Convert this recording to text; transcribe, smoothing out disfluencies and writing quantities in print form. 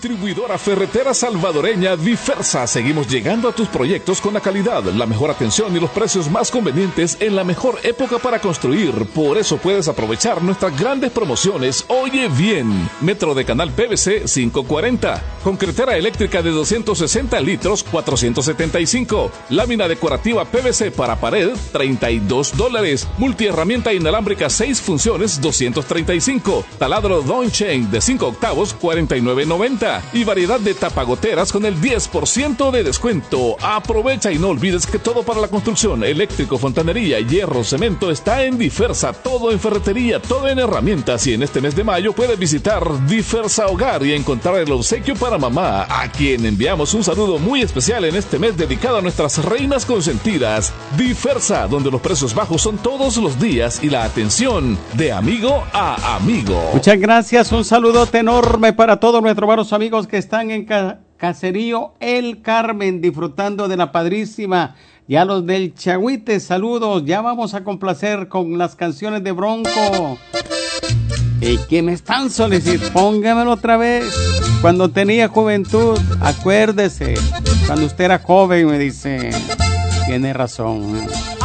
Distribuidora ferretera salvadoreña Diversa. Seguimos llegando a tus proyectos con la calidad, la mejor atención y los precios más convenientes en la mejor época para construir. Por eso puedes aprovechar nuestras grandes promociones. Oye bien, metro de canal PVC 540, concretera eléctrica de 260 litros 475, lámina decorativa PVC para pared $32, multiherramienta inalámbrica 6 funciones 235, taladro Donchain de 5 octavos $49.90 y variedad de tapagoteras con el 10% de descuento. Aprovecha y no olvides que todo para la construcción, eléctrico, fontanería, hierro, cemento está en Diversa. Todo en ferretería, todo en herramientas. Y en este mes de mayo puedes visitar Diversa Hogar y encontrar el obsequio para mamá, a quien enviamos un saludo muy especial en este mes dedicado a nuestras reinas consentidas. Diversa, donde los precios bajos son todos los días y la atención de amigo a amigo. Muchas gracias, un saludote enorme para todos nuestros buenos amigos que están en Caserío El Carmen disfrutando de la padrísima. Ya los del Chagüite, saludos. Ya vamos a complacer con las canciones de Bronco. Y que me están solicitando, póngamelo otra vez. Cuando tenía juventud, acuérdese. Cuando usted era joven, me dice. Tiene razón.